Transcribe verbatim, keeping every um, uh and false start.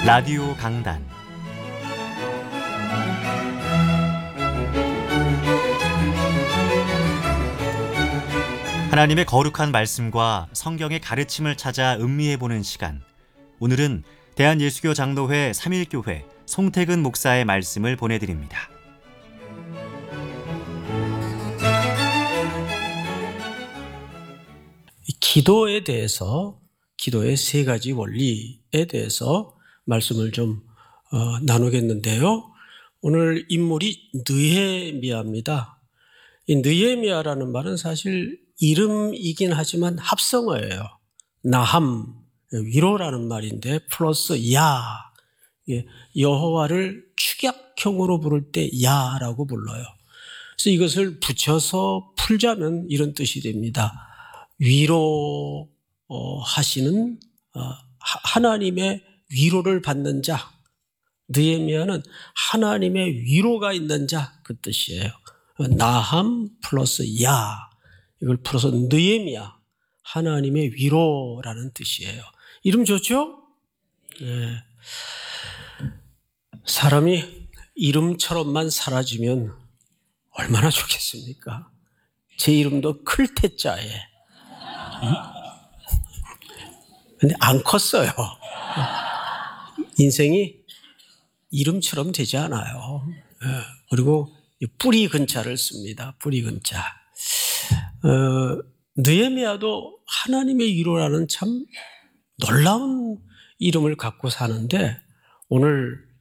라디오 강단 하나님의 거룩한 말씀과 성경의 가르침을 찾아 음미해보는 시간. 오늘은 대한예수교 장로회 삼일교회 송태근 목사의 말씀을 보내드립니다. 기도에 대해서, 기도의 세 가지 원리에 대해서 말씀을 좀 어, 나누겠는데요. 오늘 인물이 느헤미야입니다. 이 느헤미야라는 말은 사실 이름이긴 하지만 합성어예요. 나함, 위로라는 말인데 플러스 야, 여호와를 축약형으로 부를 때 야라고 불러요. 그래서 이것을 붙여서 풀자면 이런 뜻이 됩니다. 위로 하시는 하나님의 위로를 받는 자, 느헤미야는 하나님의 위로가 있는 자, 그 뜻이에요. 나함 플러스 야, 이걸 풀어서 느헤미야, 하나님의 위로라는 뜻이에요. 이름 좋죠? 네. 사람이 이름처럼만 사라지면 얼마나 좋겠습니까? 제 이름도 클테자에. 근데 안 컸어요. 인생이 이름처럼 되지 않아요. 그리고 뿌리 근자를 씁니다. 뿌리 근자. 어, 느헤미야도 하나님의 위로라는 참 놀라운 이름을 갖고 사는데 오늘